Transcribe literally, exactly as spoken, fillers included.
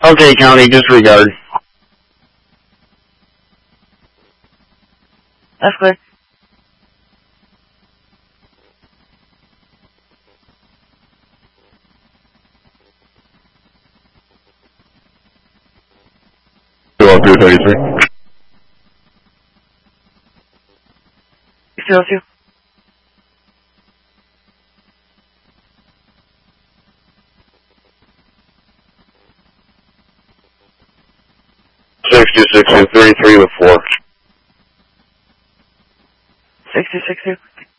Okay, County, disregard. That's clear. two oh two thirty-three. six zero two. six two six two thirty-three with four. six two six two.